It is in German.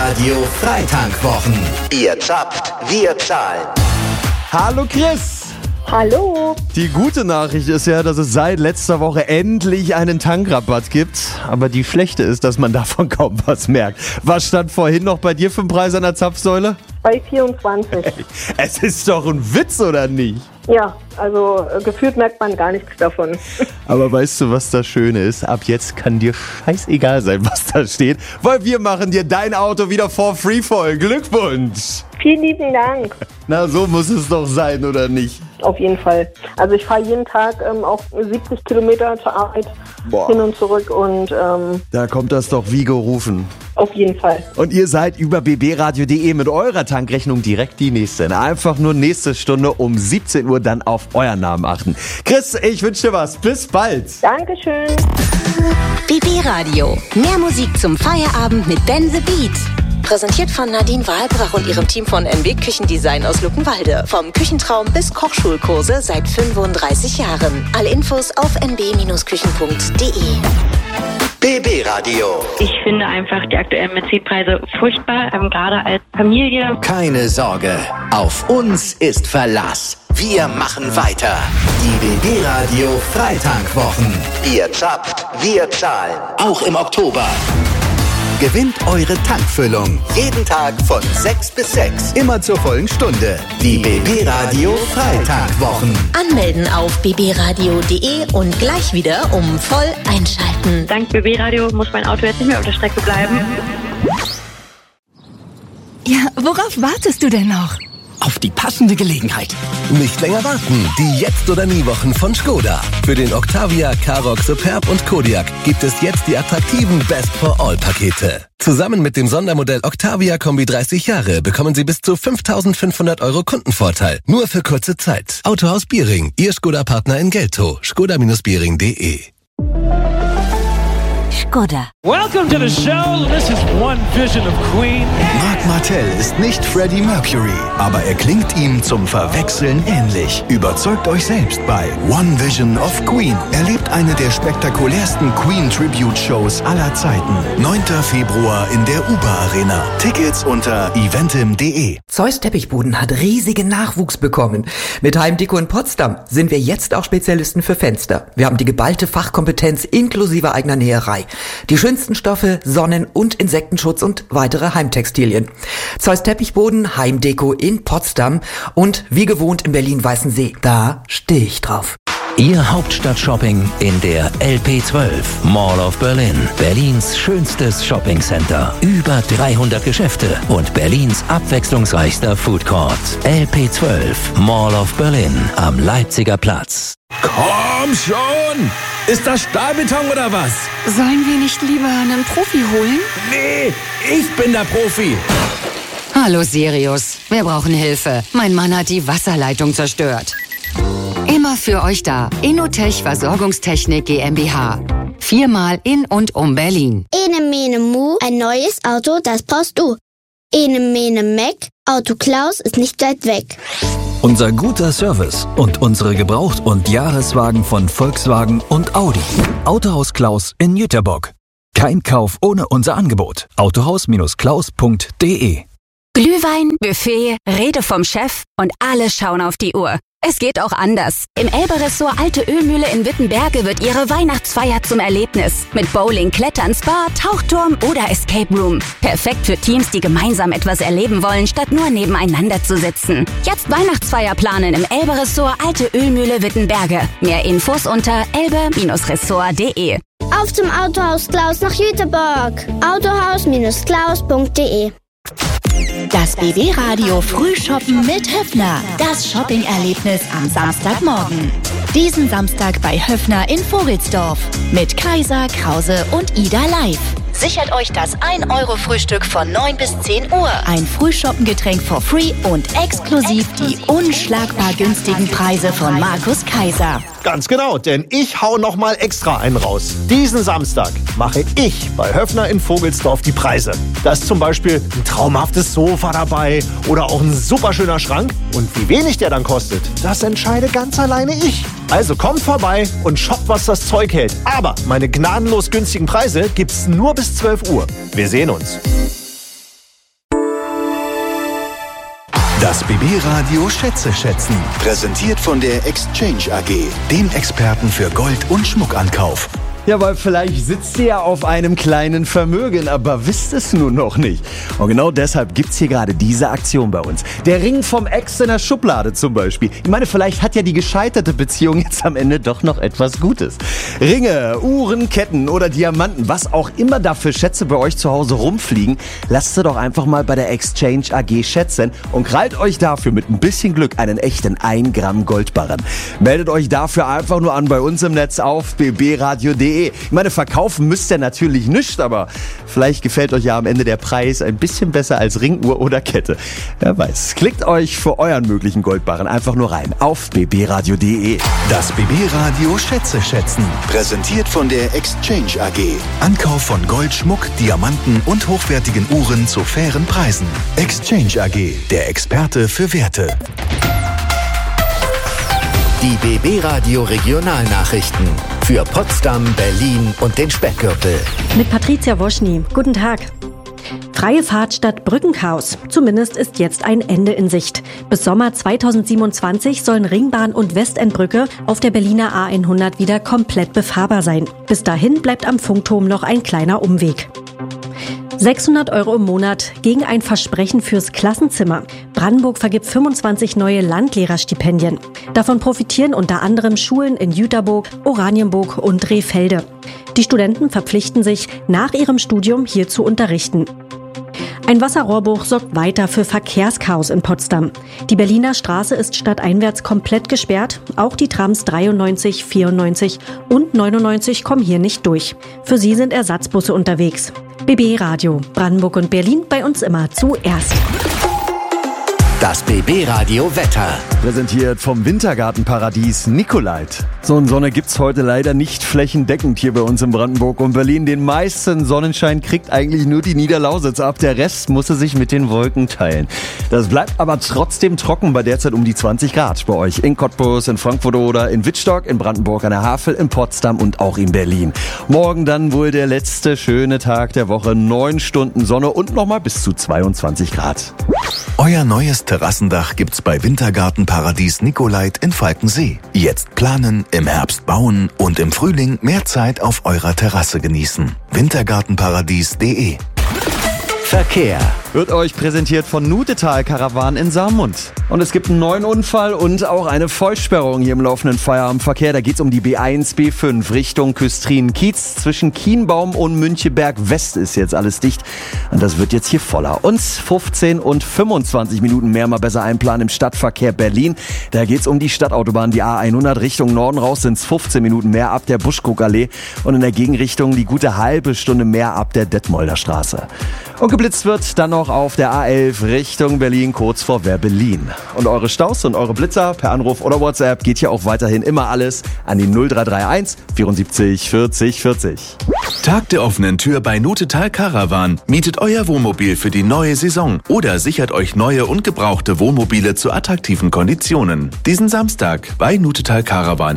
Radio Freitankwwochen. Ihr zappt, wir zahlen. Hallo Chris! Hallo. Die gute Nachricht ist ja, dass es seit letzter Woche endlich einen Tankrabatt gibt. Aber die schlechte ist, dass man davon kaum was merkt. Was stand vorhin noch bei dir für einen Preis an der Zapfsäule? Bei 24. Es ist doch ein Witz, oder nicht? Ja, also gefühlt merkt man gar nichts davon. Aber weißt du, was das Schöne ist? Ab jetzt kann dir scheißegal sein, was da steht, weil wir machen dir dein Auto wieder for free voll. Glückwunsch! Vielen lieben Dank. Na, so muss es doch sein, oder nicht? Auf jeden Fall. Also ich fahre jeden Tag auch 70 Kilometer zur Arbeit hin und zurück und da kommt das doch wie gerufen. Auf jeden Fall. Und ihr seid über bbradio.de mit eurer Tankrechnung direkt die Nächste. Einfach nur nächste Stunde um 17 Uhr dann auf euren Namen achten. Chris, ich wünsche dir was. Bis bald. Dankeschön. BB Radio. Mehr Musik zum Feierabend mit Ben the Beat. Präsentiert von Nadine Wahlbrach und ihrem Team von NW Küchendesign aus Luckenwalde. Vom Küchentraum bis Kochschulkurse seit 35 Jahren. Alle Infos auf nb-küchen.de. BB Radio. Ich finde einfach die aktuellen Benzinpreise furchtbar, gerade als Familie. Keine Sorge, auf uns ist Verlass. Wir machen weiter. Die BB Radio Freitankwwochen. Ihr zappt, wir zahlen. Auch im Oktober. Gewinnt eure Tankfüllung. Jeden Tag von 6 bis 6. Immer zur vollen Stunde. Die BB Radio Freitankwwochen. Anmelden auf bbradio.de und gleich wieder voll einschalten. Dank BB Radio muss mein Auto jetzt nicht mehr auf der Strecke bleiben. Ja, worauf wartest du denn noch? Auf die passende Gelegenheit. Nicht länger warten. Die Jetzt oder Nie Wochen von Skoda. Für den Octavia, Karoq, Superb und Kodiaq gibt es jetzt die attraktiven Best for All Pakete. Zusammen mit dem Sondermodell Octavia Kombi 30 Jahre bekommen Sie bis zu 5.500 € Kundenvorteil. Nur für kurze Zeit. Autohaus Biering, Ihr Skoda-Partner in Geltow. Skoda-Biering.de. Skoda. Welcome to the show. This is One Vision of Queen. Marc Martel ist nicht Freddie Mercury, aber er klingt ihm zum Verwechseln ähnlich. Überzeugt euch selbst bei One Vision of Queen. Erlebt eine der spektakulärsten Queen-Tribute-Shows aller Zeiten. 9. Februar in der UBA Arena. Tickets unter eventim.de. Zeus Teppichboden hat riesigen Nachwuchs bekommen. Mit Heimdeko in Potsdam sind wir jetzt auch Spezialisten für Fenster. Wir haben die geballte Fachkompetenz inklusive eigener Näherei. Die schönsten Stoffe, Sonnen- und Insektenschutz und weitere Heimtextilien. Zeus Teppichboden, Heimdeko in Potsdam und wie gewohnt in Berlin-Weißensee. Da stehe ich drauf. Ihr Hauptstadtshopping in der LP12 Mall of Berlin. Berlins schönstes Shoppingcenter. Über 300 Geschäfte und Berlins abwechslungsreichster Foodcourt. LP12 Mall of Berlin am Leipziger Platz. Komm schon! Ist das Stahlbeton oder was? Sollen wir nicht lieber einen Profi holen? Nee, ich bin der Profi. Hallo Sirius, wir brauchen Hilfe. Mein Mann hat die Wasserleitung zerstört. Immer für euch da. Innotech Versorgungstechnik GmbH. 4-mal in und um Berlin. Ene Mene Mu, ein neues Auto, das brauchst du. Ene Mene Mac, Auto Klaus ist nicht weit weg. Unser guter Service und unsere Gebraucht- und Jahreswagen von Volkswagen und Audi. Autohaus Klaus in Jüterbock. Kein Kauf ohne unser Angebot. Autohaus-klaus.de. Glühwein, Buffet, Rede vom Chef und alle schauen auf die Uhr. Es geht auch anders. Im Elbe-Ressort Alte Ölmühle in Wittenberge wird Ihre Weihnachtsfeier zum Erlebnis. Mit Bowling, Klettern, Spa, Tauchturm oder Escape Room. Perfekt für Teams, die gemeinsam etwas erleben wollen, statt nur nebeneinander zu sitzen. Jetzt Weihnachtsfeier planen im Elbe-Ressort Alte Ölmühle Wittenberge. Mehr Infos unter elbe-ressort.de. Auf zum Autohaus Klaus nach Jüterbock. Autohaus-klaus.de. Das BB Radio Frühshoppen mit Höffner. Das Shopping-Erlebnis am Samstagmorgen. Diesen Samstag bei Höffner in Vogelsdorf. Mit Kaiser, Krause und Ida live. Sichert euch das 1-Euro-Frühstück von 9 bis 10 Uhr. Ein Frühshoppengetränk for free und exklusiv die unschlagbar günstigen Preise von Markus Kaiser. Ganz genau, denn ich hau nochmal extra einen raus. Diesen Samstag mache ich bei Höffner in Vogelsdorf die Preise. Da ist zum Beispiel ein traumhaftes Sofa dabei oder auch ein superschöner Schrank. Und wie wenig der dann kostet, das entscheide ganz alleine ich. Also kommt vorbei und shoppt, was das Zeug hält. Aber meine gnadenlos günstigen Preise gibt's nur bis 12 Uhr. Wir sehen uns. Das BB-Radio Schätze schätzen. Präsentiert von der Exchange AG, dem Experten für Gold- und Schmuckankauf. Ja, weil vielleicht sitzt ihr ja auf einem kleinen Vermögen, aber wisst es nun noch nicht. Und genau deshalb gibt's hier gerade diese Aktion bei uns. Der Ring vom Ex in der Schublade zum Beispiel. Ich meine, vielleicht hat ja die gescheiterte Beziehung jetzt am Ende doch noch etwas Gutes. Ringe, Uhren, Ketten oder Diamanten, was auch immer da für Schätze bei euch zu Hause rumfliegen, lasst sie doch einfach mal bei der Exchange AG schätzen und krallt euch dafür mit ein bisschen Glück einen echten 1 Gramm Goldbarren. Meldet euch dafür einfach nur an bei uns im Netz auf bbradio.de. Ich meine, verkaufen müsst ihr natürlich nicht, aber vielleicht gefällt euch ja am Ende der Preis ein bisschen besser als Ringuhr oder Kette. Wer weiß. Klickt euch für euren möglichen Goldbarren einfach nur rein auf bbradio.de. Das BB-Radio Schätze schätzen. Präsentiert von der Exchange AG. Ankauf von Gold, Schmuck, Diamanten und hochwertigen Uhren zu fairen Preisen. Exchange AG, der Experte für Werte. Die BB-Radio Regionalnachrichten für Potsdam, Berlin und den Speckgürtel. Mit Patricia Woschny. Guten Tag. Freie Fahrt statt Brückenchaos. Zumindest ist jetzt ein Ende in Sicht. Bis Sommer 2027 sollen Ringbahn und Westendbrücke auf der Berliner A100 wieder komplett befahrbar sein. Bis dahin bleibt am Funkturm noch ein kleiner Umweg. 600 € im Monat gegen ein Versprechen fürs Klassenzimmer. Brandenburg vergibt 25 neue Landlehrerstipendien. Davon profitieren unter anderem Schulen in Jüterburg, Oranienburg und Rehfelde. Die Studenten verpflichten sich, nach ihrem Studium hier zu unterrichten. Ein Wasserrohrbruch sorgt weiter für Verkehrschaos in Potsdam. Die Berliner Straße ist stadteinwärts komplett gesperrt. Auch die Trams 93, 94 und 99 kommen hier nicht durch. Für sie sind Ersatzbusse unterwegs. BB Radio, Brandenburg und Berlin, bei uns immer zuerst. Das BB-Radio Wetter. Präsentiert vom Wintergartenparadies Nicolait. Sonne gibt's heute leider nicht flächendeckend hier bei uns in Brandenburg und Berlin. Den meisten Sonnenschein kriegt eigentlich nur die Niederlausitz ab. Der Rest muss sich mit den Wolken teilen. Das bleibt aber trotzdem trocken bei derzeit um die 20 Grad. Bei euch in Cottbus, in Frankfurt oder in Wittstock, in Brandenburg an der Havel, in Potsdam und auch in Berlin. Morgen dann wohl der letzte schöne Tag der Woche. 9 Stunden Sonne und nochmal bis zu 22 Grad. Euer neues Terrassendach gibt's bei Wintergartenparadies Nicolait in Falkensee. Jetzt planen, im Herbst bauen und im Frühling mehr Zeit auf eurer Terrasse genießen. Wintergartenparadies.de. Verkehr wird euch präsentiert von Nutetal Karawan in Saarmund. Und es gibt einen neuen Unfall und auch eine Vollsperrung hier im laufenden Feierabendverkehr. Da geht's um die B1, B5 Richtung Küstrin-Kiez. Zwischen Kienbaum und Müncheberg West ist jetzt alles dicht. Und das wird jetzt hier voller. Und 15 und 25 Minuten mehr mal besser einplanen im Stadtverkehr Berlin. Da geht's um die Stadtautobahn, die A100 Richtung Norden raus sind's 15 Minuten mehr ab der Buschkuckallee. Und in der Gegenrichtung die gute halbe Stunde mehr ab der Detmolder Straße. Und geblitzt wird dann noch auf der A11 Richtung Berlin, kurz vor Werbelin. Und eure Staus und eure Blitzer per Anruf oder WhatsApp geht hier auch weiterhin immer alles an die 0331 74 40 40. Tag der offenen Tür bei Nutetal Karawan. Mietet euer Wohnmobil für die neue Saison oder sichert euch neue und gebrauchte Wohnmobile zu attraktiven Konditionen. Diesen Samstag bei Nutetal Karawan